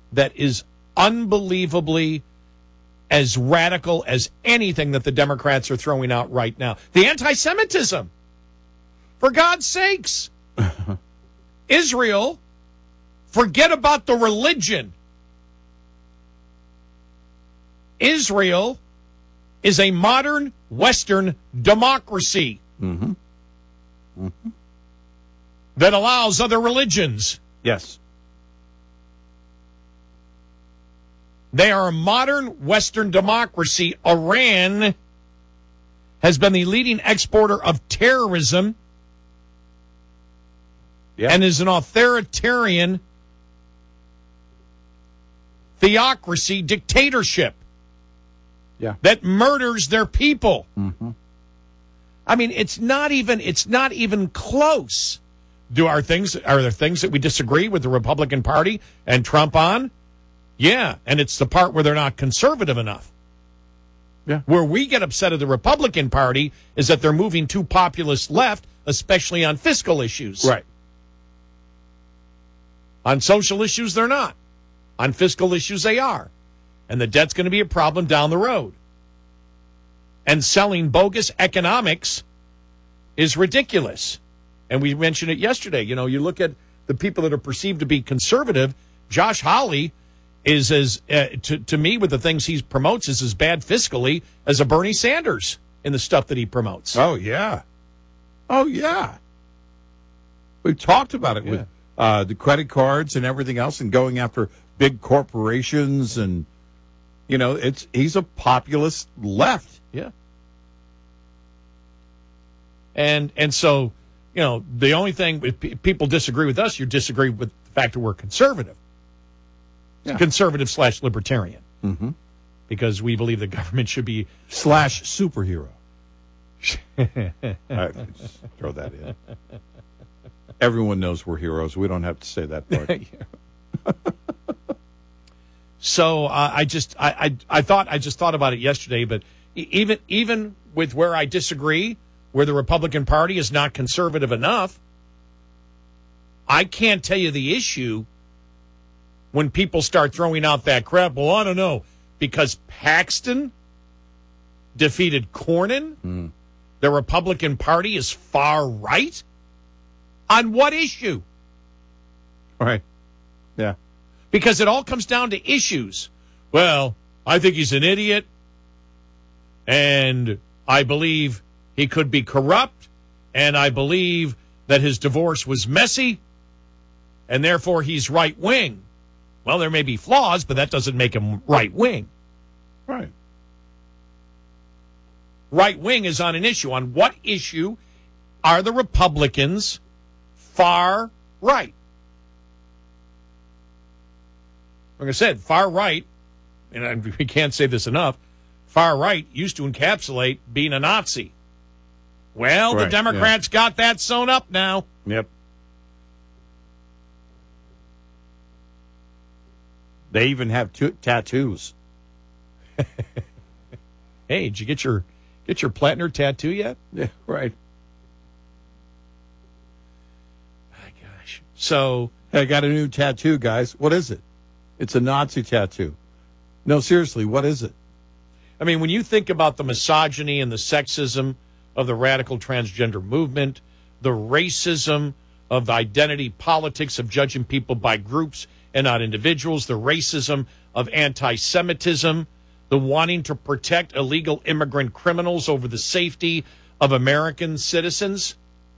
that is unbelievably as radical as anything that the Democrats are throwing out right now. The anti-Semitism. For God's sakes. Israel, forget about the religion. Israel is a modern Western democracy that allows other religions. Yes. They are a modern Western democracy. Iran has been the leading exporter of terrorism and is an authoritarian theocracy dictatorship that murders their people. I mean, it's not even close. Are there things that we disagree with the Republican Party and Trump on? Yeah, and it's the part where they're not conservative enough. Yeah. Where we get upset at the Republican Party is that they're moving too populist left, especially on fiscal issues. Right. On social issues, they're not. On fiscal issues, they are. And the debt's going to be a problem down the road. And selling bogus economics is ridiculous. And we mentioned it yesterday. You know, you look at the people that are perceived to be conservative. Josh Hawley is to me, with the things he promotes, is as bad fiscally as a Bernie Sanders in the stuff that he promotes. Oh, yeah. We've talked about it with the credit cards and everything else, and going after big corporations, and he's a populist left. Yeah. And so, the only thing, if people disagree with us, you disagree with the fact that we're conservative. Yeah. Conservative / libertarian. Mm-hmm. Because we believe the government should be / superhero. Right, just throw that in. Everyone knows we're heroes. We don't have to say that part. So I just thought about it yesterday, but even with where I disagree, where the Republican Party is not conservative enough, I can't tell you the issue when people start throwing out that crap. Well, I don't know, because Paxton defeated Cornyn, the Republican Party is far right. On what issue? Right. Yeah. Because it all comes down to issues. Well, I think he's an idiot, and I believe he could be corrupt, and I believe that his divorce was messy, and therefore he's right-wing. Well, there may be flaws, but that doesn't make him right-wing. Right. Right-wing is on an issue. On what issue are the Republicans far right? Like I said, far right, and we can't say this enough, far right used to encapsulate being a Nazi. Well, the Democrats got that sewn up now. Yep. They even have tattoos. Hey, did you get your Plattner tattoo yet? Yeah, right. My gosh. So I got a new tattoo, guys. What is it? It's a Nazi tattoo. No, seriously, what is it? I mean, when you think about the misogyny and the sexism of the radical transgender movement, the racism of the identity politics of judging people by groups and not individuals, the racism of anti-Semitism, the wanting to protect illegal immigrant criminals over the safety of American citizens,